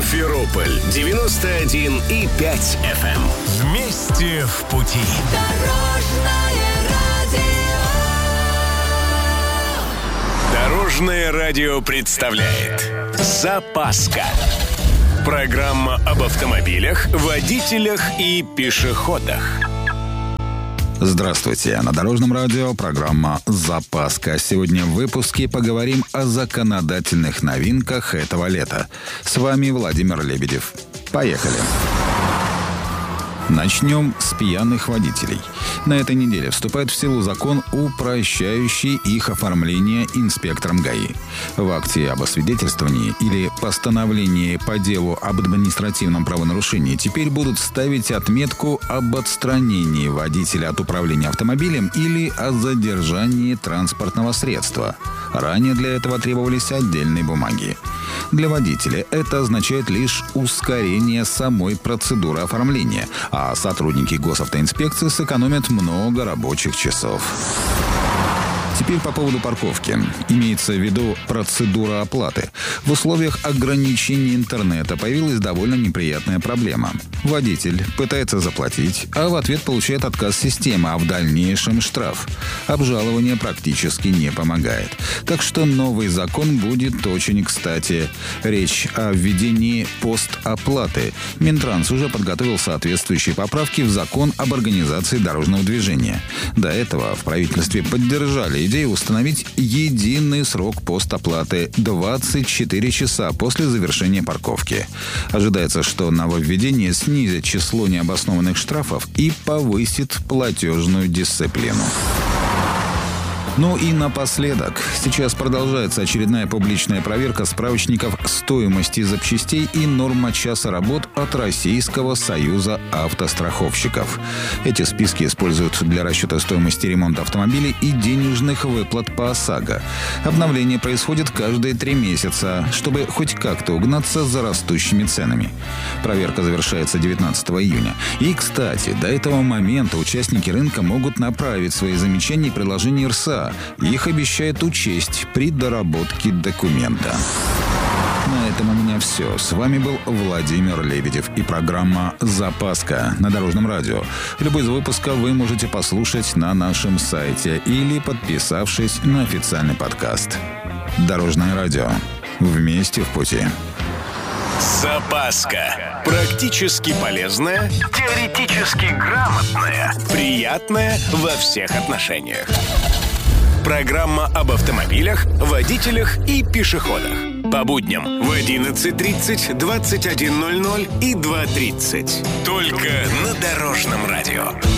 Симферополь 91,5 FM. Вместе в пути. Дорожное радио представляет «Запаска». Программа об автомобилях, водителях и пешеходах. Здравствуйте. На Дорожном радио программа «Запаска». Сегодня в выпуске поговорим о законодательных новинках этого лета. С вами Владимир Лебедев. Поехали. Начнем с пьяных водителей. На этой неделе вступает в силу закон, упрощающий их оформление инспектором ГАИ. В акте об освидетельствовании или постановлении по делу об административном правонарушении теперь будут ставить отметку об отстранении водителя от управления автомобилем или о задержании транспортного средства. Ранее для этого требовались отдельные бумаги. Для водителя это означает лишь ускорение самой процедуры оформления, а сотрудники госавтоинспекции сэкономят много рабочих часов. Теперь по поводу парковки. Имеется в виду процедура оплаты. В условиях ограничения интернета появилась довольно неприятная проблема. Водитель пытается заплатить, а в ответ получает отказ системы, а в дальнейшем штраф. Обжалование практически не помогает. Так что новый закон будет очень кстати. Речь о введении постоплаты. Минтранс уже подготовил соответствующие поправки в закон об организации дорожного движения. До этого в правительстве поддержали идею установить единый срок постоплаты – 24 часа после завершения парковки. Ожидается, что нововведение снизит число необоснованных штрафов и повысит платежную дисциплину. Ну и напоследок. Сейчас продолжается очередная публичная проверка справочников стоимости запчастей и норма часа работ от Российского союза автостраховщиков. Эти списки используют для расчета стоимости ремонта автомобилей и денежных выплат по ОСАГО. Обновление происходит каждые 3 месяца, чтобы хоть как-то угнаться за растущими ценами. Проверка завершается 19 июня. И, кстати, до этого момента участники рынка могут направить свои замечания в приложение РСА. Их обещают учесть при доработке документа. На этом у меня все. С вами был Владимир Лебедев и программа «Запаска» на Дорожном радио. Любой из выпусков вы можете послушать на нашем сайте или подписавшись на официальный подкаст. Дорожное радио. Вместе в пути. Запаска. Практически полезная, теоретически грамотная, приятная во всех отношениях. Программа об автомобилях, водителях и пешеходах. По будням в 11:30, 21:00 и 2:30. Только на Дорожном радио.